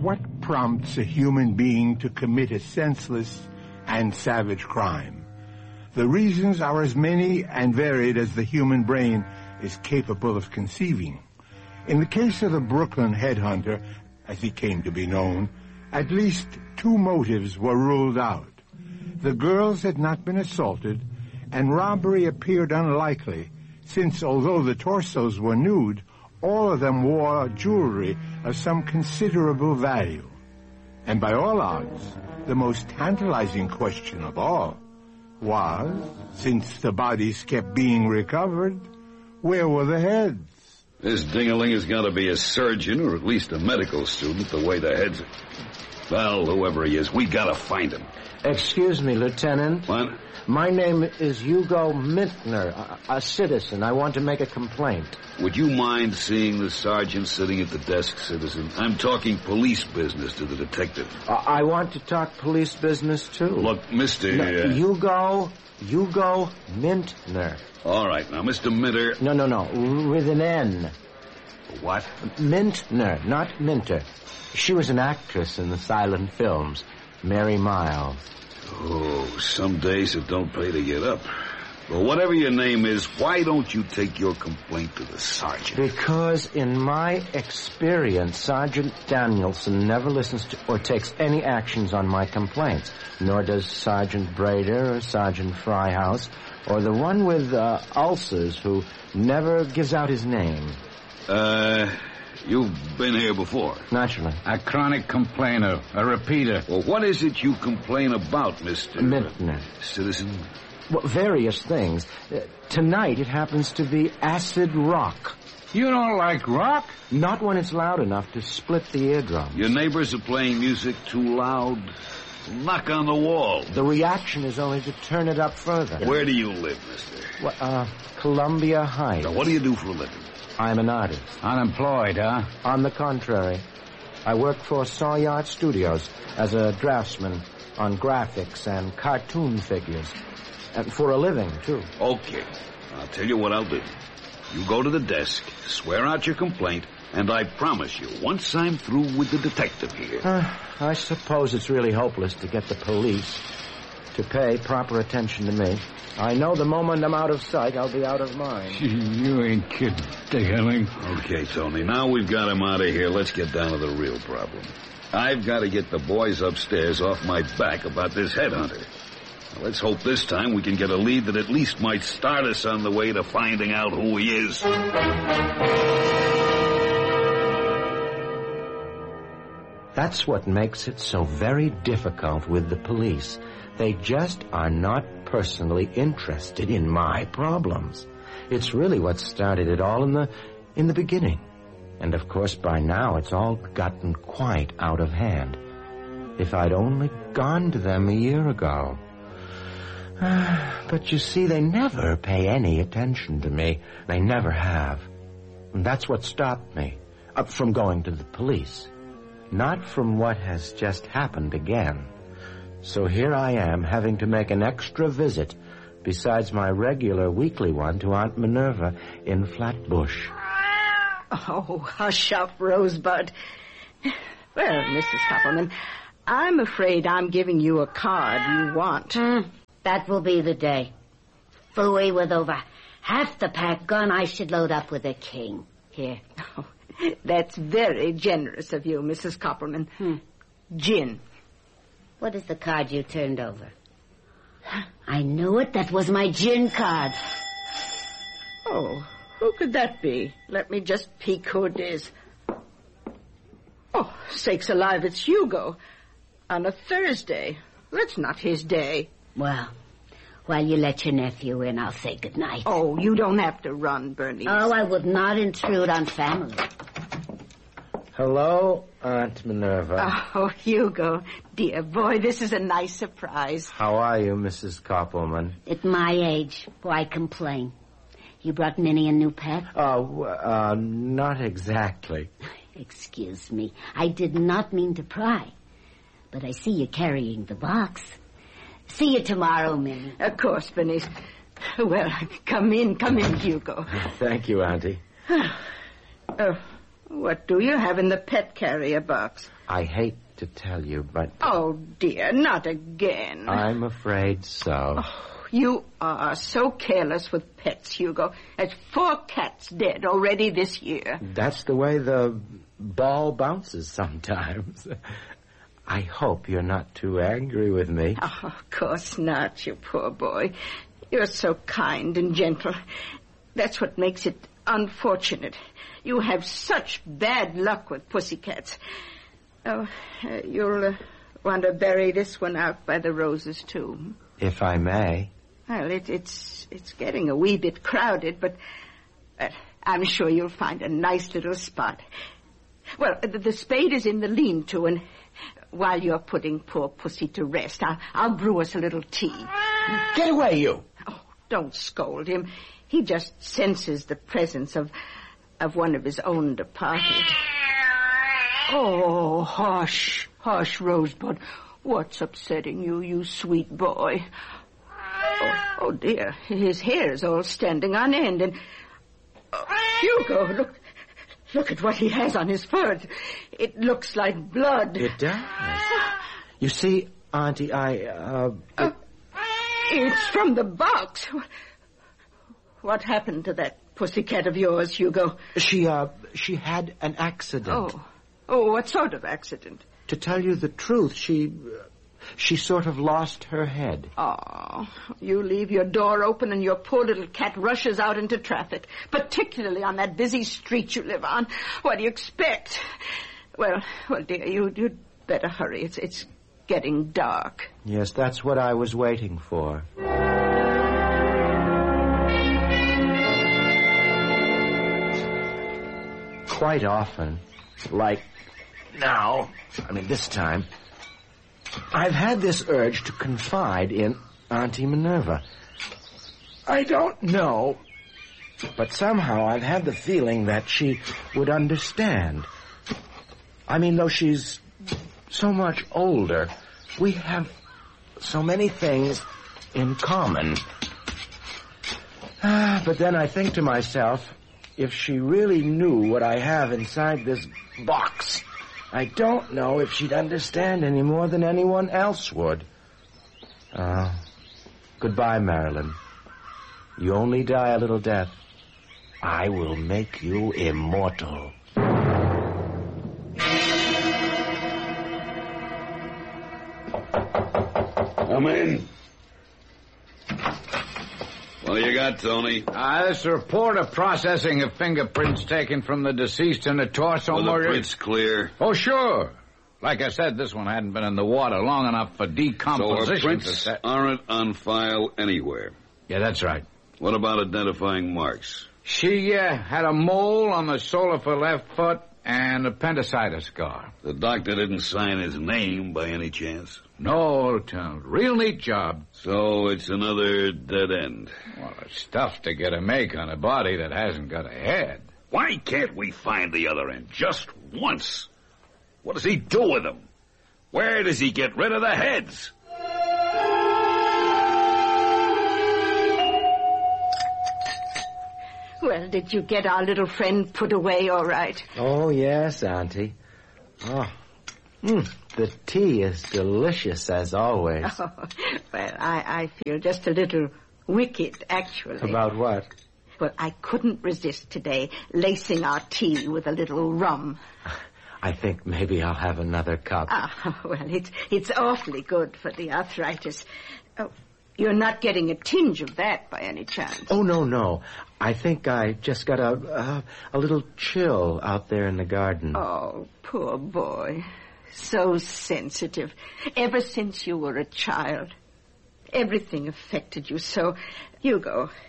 what prompts a human being to commit a senseless and savage crime? The reasons are as many and varied as the human brain is capable of conceiving. In the case of the Brooklyn headhunter, as he came to be known, at least two motives were ruled out. The girls had not been assaulted, and robbery appeared unlikely, since although the torsos were nude, all of them wore jewelry of some considerable value. And by all odds, the most tantalizing question of all was, since the bodies kept being recovered, where were the heads? This ding-a-ling has got to be a surgeon or at least a medical student, the way the heads are. Well, whoever he is, we got to find him. Excuse me, Lieutenant. What? My name is Hugo Mintner, a citizen. I want to make a complaint. Would you mind seeing the sergeant sitting at the desk, citizen? I'm talking police business to the detective. I want to talk police business, too. Look, Mr. Hugo Mintner. All right, now, Mr. Minter. No, with an N. What? Mintner, not Minter. She was an actress in the silent films, Mary Miles. Oh, some days it don't pay to get up. Well, whatever your name is, why don't you take your complaint to the sergeant? Because in my experience, Sergeant Danielson never listens to or takes any actions on my complaints, nor does Sergeant Brader or Sergeant Fryhouse, or the one with ulcers who never gives out his name. You've been here before. Naturally. A chronic complainer, a repeater. Well, what is it you complain about, Mr. Mintner? Citizen? Well, various things. Tonight it happens to be acid rock. You don't like rock? Not when it's loud enough to split the eardrum. Your neighbors are playing music too loud. Knock on the wall. The reaction is only to turn it up further. Where do you live, mister? Columbia Heights. Now, what do you do for a living? I'm an artist. Unemployed, huh? On the contrary. I work for Sawyer Studios as a draftsman on graphics and cartoon figures. And for a living, too. Okay. I'll tell you what I'll do. You go to the desk, swear out your complaint, and I promise you, once I'm through with the detective here... I suppose it's really hopeless to get the police to pay proper attention to me. I know the moment I'm out of sight, I'll be out of mind. You ain't kidding, ding-a-ling. Okay, Tony, now we've got him out of here. Let's get down to the real problem. I've got to get the boys upstairs off my back about this headhunter. Now, let's hope this time we can get a lead that at least might start us on the way to finding out who he is. That's what makes it so very difficult with the police. They just are not personally interested in my problems. It's really what started it all in the beginning. And of course by now it's all gotten quite out of hand. If I'd only gone to them a year ago. But you see, they never pay any attention to me. They never have. And that's what stopped me from going to the police. Not from what has just happened again. So here I am, having to make an extra visit, besides my regular weekly one, to Aunt Minerva in Flatbush. Oh, hush up, Rosebud. Well, Mrs. Koppelman, I'm afraid I'm giving you a card you want. That will be the day. Phooey, with over half the pack gone, I should load up with a king. Here. Oh, that's very generous of you, Mrs. Koppelman. Gin. What is the card you turned over? I knew it. That was my gin card. Oh, who could that be? Let me just peek who it is. Oh, sakes alive, it's Hugo. On a Thursday. That's not his day. Well, while you let your nephew in, I'll say goodnight. Oh, you don't have to run, Bernice. Oh, I would not intrude on family. Hello, Aunt Minerva. Oh, Hugo. Dear boy, this is a nice surprise. How are you, Mrs. Koppelman? At my age, why complain? You brought Minnie a new pet? Not exactly. Excuse me. I did not mean to pry. But I see you carrying the box. See you tomorrow, Minnie. Of course, Bernice. Well, come in, Hugo. Thank you, Auntie. What do you have in the pet carrier box? I hate to tell you, but... Oh, dear, not again. I'm afraid so. Oh, you are so careless with pets, Hugo. There's 4 cats dead already this year. That's the way the ball bounces sometimes. I hope you're not too angry with me. Oh, of course not, you poor boy. You're so kind and gentle. That's what makes it unfortunate. You have such bad luck with pussycats. Oh, you'll want to bury this one out by the roses, too. If I may. Well, it's getting a wee bit crowded, but I'm sure you'll find a nice little spot. Well, the spade is in the lean-to, and while you're putting poor Pussy to rest, I'll brew us a little tea. Get away, you! Oh, don't scold him. He just senses the presence of one of his own departed. Oh, hush, Rosebud. What's upsetting you, you sweet boy? Oh, dear, his hair's all standing on end, and... Hugo, look at what he has on his fur. It looks like blood. It does. You see, Auntie, It's from the box. What happened to that pussycat of yours, Hugo? She had an accident. Oh, what sort of accident? To tell you the truth, she sort of lost her head. Oh, you leave your door open and your poor little cat rushes out into traffic, particularly on that busy street you live on. What do you expect? Well, dear, you'd better hurry. It's getting dark. Yes, that's what I was waiting for. Quite often, like now, this time, I've had this urge to confide in Auntie Minerva. I don't know, but somehow I've had the feeling that she would understand. Though she's so much older, we have so many things in common. But then I think to myself, if she really knew what I have inside this box, I don't know if she'd understand any more than anyone else would. Goodbye, Marilyn. You only die a little death. I will make you immortal. Come in. What do you got, Tony? This report of processing of fingerprints taken from the deceased in the torso. Well, the print's clear. Oh, sure. Like I said, this one hadn't been in the water long enough for decomposition. So our prints aren't on file anywhere. Yeah, that's right. What about identifying marks? She had a mole on the sole of her left foot and appendicitis scar. The doctor didn't sign his name by any chance? No, Lieutenant. Real neat job. So it's another dead end. Well, it's tough to get a make on a body that hasn't got a head. Why can't we find the other end just once? What does he do with them? Where does he get rid of the heads? Well, did you get our little friend put away all right? Oh, yes, Auntie. The tea is delicious, as always. Oh, well, I feel just a little wicked, actually. About what? Well, I couldn't resist today lacing our tea with a little rum. I think maybe I'll have another cup. Well, it's awfully good for the arthritis. Oh, you're not getting a tinge of that by any chance? Oh, no. I think I just got a little chill out there in the garden. Oh, poor boy. So sensitive. Ever since you were a child. Everything affected you so. Hugo,